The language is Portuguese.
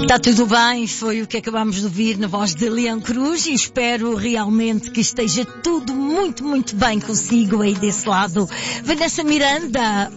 Está tudo bem, foi o que acabamos de ouvir na voz de Leão Cruz e espero realmente que esteja tudo muito, muito bem consigo aí desse lado. Vanessa Miranda,